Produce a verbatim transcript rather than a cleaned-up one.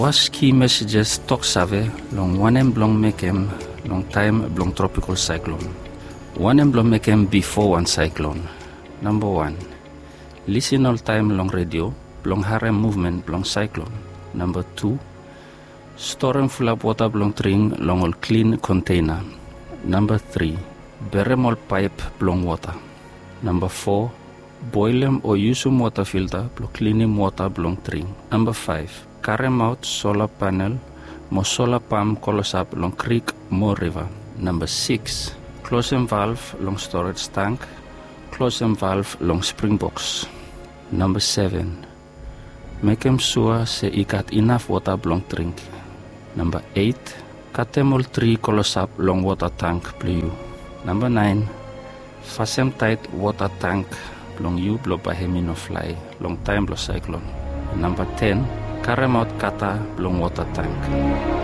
was key messages talk save long one em blong mekem long time blong tropical cyclone. One em blong mekem before one cyclone. Number one, listen all time long radio blong harem movement blong cyclone. Number two, store and full up water blong tring long all clean container. Number three, berem all pipe blong water. Number four, boil them or use some water filter blong cleaning water blong tring. Number five, carry out solar panel mo solar pump colos up long creek mo river. Number six, close and valve long storage tank, close and valve long spring box. Number seven, make them sure say you got enough water blong drink. Number eight, cut them all three colos up long water tank blue. Number nine, fasten tight water tank long you blow by hemi no fly long time blow cyclone. Number ten, carry out kata long water tank.